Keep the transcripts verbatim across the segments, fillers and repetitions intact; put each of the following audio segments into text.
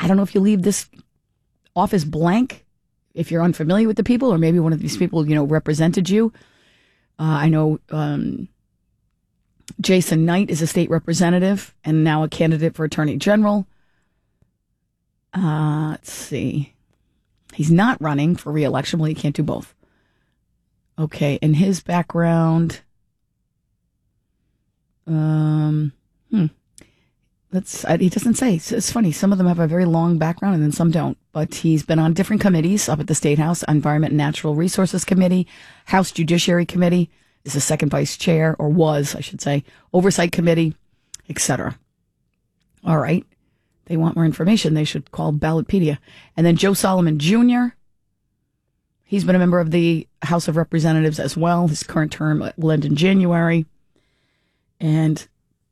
I don't know if you leave this office blank if you're unfamiliar with the people, or maybe one of these people, you know, represented you. Uh, I know um, Jason Knight is a state representative and now a candidate for attorney general. Uh, let's see. He's not running for re-election. Well, he can't do both. Okay, and his background. Um, hmm. That's, he doesn't say. It's, it's funny. Some of them have a very long background and then some don't. But he's been on different committees up at the State House, Environment and Natural Resources Committee, House Judiciary Committee, is the second vice chair, or was, I should say, Oversight Committee, et cetera. All right. They want more information. They should call Ballotpedia. And then Joe Solomon Junior, he's been a member of the House of Representatives as well. His current term will end in January. And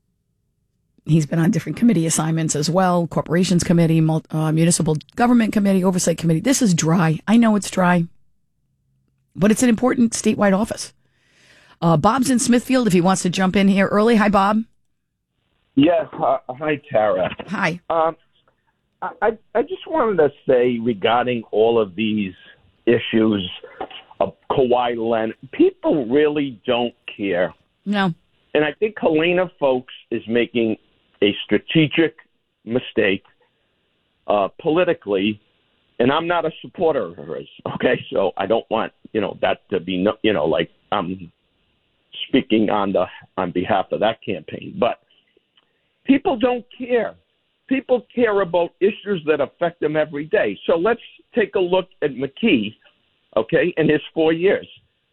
he's been on different committee assignments as well. Corporations Committee, uh, Municipal Government Committee, Oversight Committee. This is dry. I know it's dry, but it's an important statewide office. Uh, Bob's in Smithfield if he wants to jump in here early. Hi, Bob. Yes. Uh, hi, Tara. Hi. Um, I, I just wanted to say regarding all of these issues of Kawhi Leonard, people really don't care. No. And I think Helena Folks is making a strategic mistake uh, politically, and I'm not a supporter of hers, okay? So I don't want, you know, that to be, no, you know, like I'm speaking on the on behalf of that campaign. But people don't care. People care about issues that affect them every day. So let's take a look at McKee, okay, in his four years.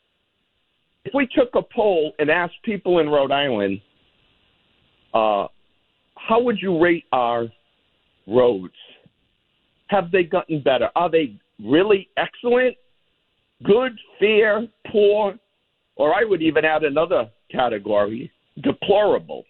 If we took a poll and asked people in Rhode Island, uh, how would you rate our roads? Have they gotten better? Are they really excellent, good, fair, poor, or I would even add another category, deplorable?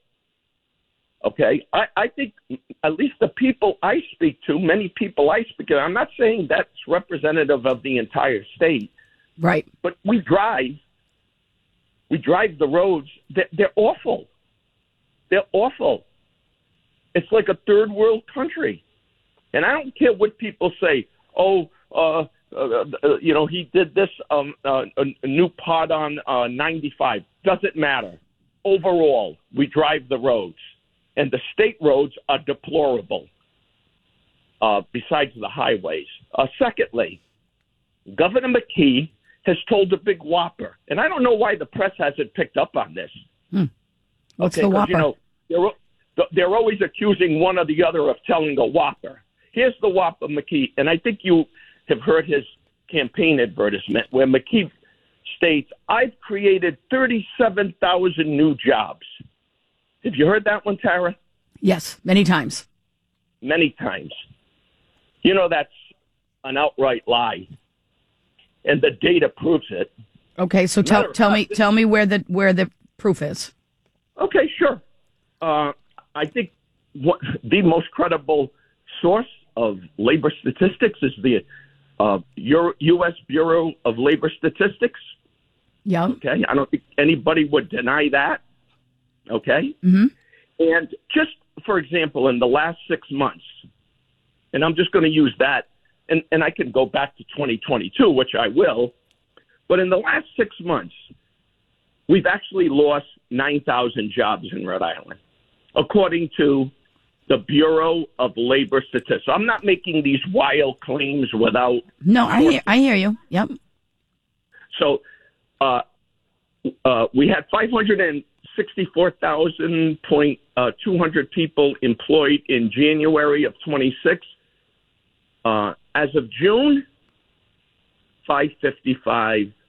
Okay, I, I think at least the people I speak to, many people I speak to, I'm not saying that's representative of the entire state. Right. But we drive. We drive the roads. They're, they're awful. They're awful. It's like a third world country. And I don't care what people say. Oh, uh, uh, uh, you know, he did this um, uh, a, a new pod on uh, ninety-five. Doesn't matter. Overall, we drive the roads. And the state roads are deplorable, uh, besides the highways. Uh, secondly, Governor McKee has told a big whopper. And I don't know why the press hasn't picked up on this. Hmm. What's okay, the whopper? You know, they're, they're always accusing one or the other of telling a whopper. Here's the whopper, McKee. And I think you have heard his campaign advertisement where McKee states, I've created thirty-seven thousand new jobs. Have you heard that one, Tara? Yes, many times. Many times. You know, that's an outright lie. And the data proves it. Okay, so tell tell me tell me where the where the proof is. Okay, sure. Uh, I think what, the most credible source of labor statistics is the uh, Euro, U S Bureau of Labor Statistics. Yeah. Okay, I don't think anybody would deny that. Okay? Mm-hmm. And just, for example, in the last six months, and I'm just going to use that, and, and I can go back to twenty twenty-two, which I will, but in the last six months, we've actually lost nine thousand jobs in Rhode Island, according to the Bureau of Labor Statistics. So I'm not making these wild claims without... No, I hear, I hear you. Yep. So uh, uh, we had five hundred sixty-four thousand two hundred people employed in January of twenty-six. Uh, as of June, five hundred fifty-five thousand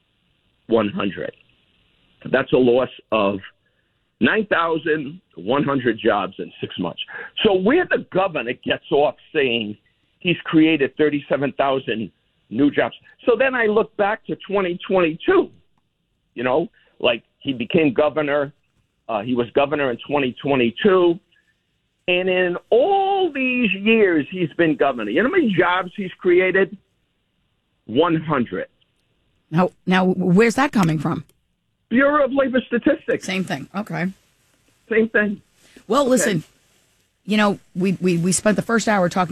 one hundred. That's a loss of nine thousand one hundred jobs in six months. So where the governor gets off saying he's created thirty-seven thousand new jobs. So then I look back to twenty twenty-two, you know, like he became governor. Uh, he was governor in twenty twenty-two. And in all these years he's been governor, you know how many jobs he's created? one hundred. Now, now, where's that coming from? Bureau of Labor Statistics. Same thing. Okay. Same thing. Well, Okay. listen, you know, we, we, we spent the first hour talking